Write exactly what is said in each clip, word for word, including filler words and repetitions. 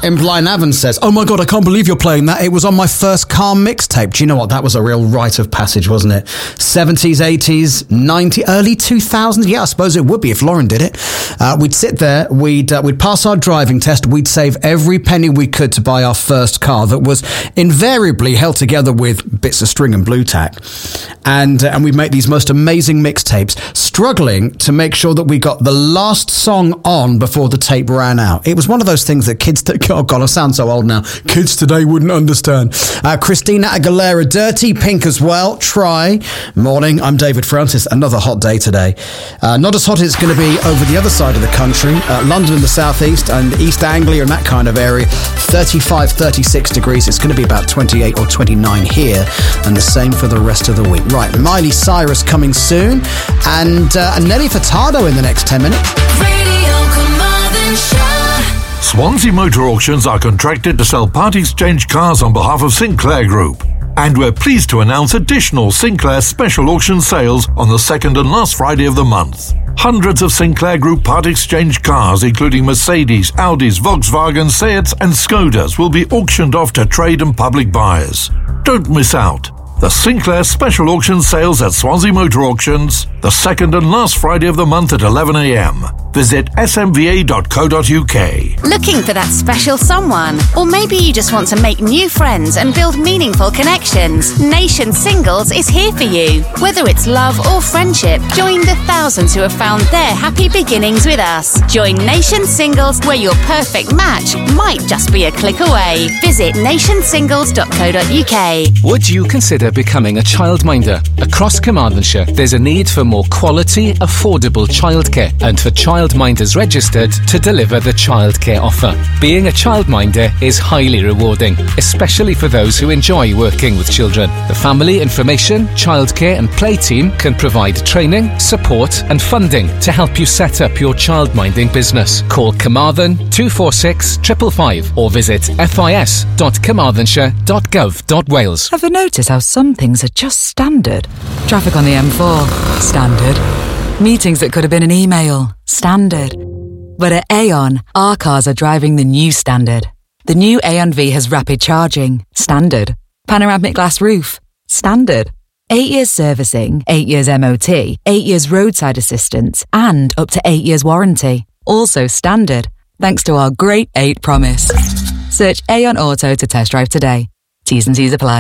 in Blaenavon says, oh my God, I can't believe you're playing that. It was on my first car mixtape. Do you know what? That was a real rite of passage, wasn't it? seventies, eighties, nineties, early two thousands. Yeah, I suppose it would be if Lauren did it. Uh, we'd sit there, we'd, uh, we'd pass our driving test, we'd save every penny we could to buy our first car that was invariably held together with bits of string and blue tack. And, uh, and we'd make these most amazing mixtapes, struggling to make sure that we got the last song on before the tape ran out. It was one of those things that kids, t- oh God, I sound so old now. Kids today wouldn't understand. Uh, Christina Aguilera, Dirty Pink as well. Try. Morning, I'm David Francis. Another hot day today. Uh, not as hot as it's going to be over the other side of the country. Uh, London in the southeast and East Anglia and that kind of area. thirty-five, thirty-six degrees. It's going to be about twenty-eight or twenty-nine here. And the same for the rest of the week. Right, Miley Cyrus coming soon. And, uh, and Nelly Furtado in the next ten minutes. Radio Carmarthenshire. Swansea Motor Auctions are contracted to sell part exchange cars on behalf of Sinclair Group. And we're pleased to announce additional Sinclair special auction sales on the second and last Friday of the month. Hundreds of Sinclair Group part exchange cars, including Mercedes, Audis, Volkswagen, Seats and Skodas, will be auctioned off to trade and public buyers. Don't miss out. The Sinclair Special Auction Sales at Swansea Motor Auctions, the second and last Friday of the month at eleven a m. Visit s m v a dot co dot u k. Looking for that special someone? Or maybe you just want to make new friends and build meaningful connections? Nation Singles is here for you. Whether it's love or friendship, join the thousands who have found their happy beginnings with us. Join Nation Singles, where your perfect match might just be a click away. Visit nation singles dot co dot u k. Would you consider becoming a childminder? Across Carmarthenshire, there's a need for more quality, affordable childcare, and for childminders registered to deliver the childcare offer. Being a childminder is highly rewarding, especially for those who enjoy working with children. The Family Information, Childcare and Play team can provide training, support and funding to help you set up your childminding business. Call Carmarthen two four six, five five five or visit f i s dot carmarthenshire dot gov dot wales. Ever notice how some things are just standard? Traffic on the M four, standard. Meetings that could have been an email, standard. But at Aon, our cars are driving the new standard. The new Aon V has rapid charging, standard. Panoramic glass roof, standard. Eight years servicing, eight years M O T, eight years roadside assistance, and up to eight years warranty. Also standard, thanks to our Great eight promise. Search Aon Auto to test drive today. T's and C's apply.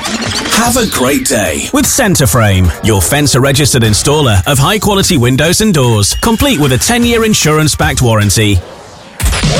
Have a great day with Centreframe, your Fencer-registered installer of high-quality windows and doors, complete with a ten-year insurance-backed warranty.